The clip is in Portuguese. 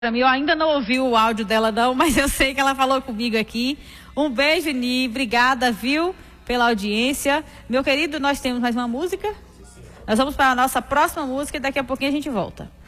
Para mim, eu ainda não ouvi o áudio dela não, mas eu sei que ela falou comigo aqui. Um beijo, Ni, obrigada, viu, pela audiência. Meu querido, nós temos mais uma música. Nós vamos para a nossa próxima música e daqui a pouquinho a gente volta.